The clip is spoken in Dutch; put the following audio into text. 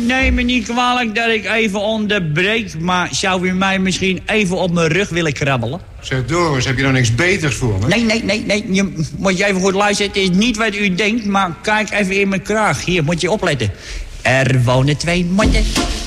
neem me niet kwalijk dat ik even onderbreek... maar zou u mij misschien even op mijn rug willen krabbelen? Zeg, Doris, heb je nou niks beters voor me? Nee. Moet je even goed luisteren. Het is niet wat u denkt, maar kijk even in mijn kraag. Hier, moet je opletten. Er wonen 2 motten.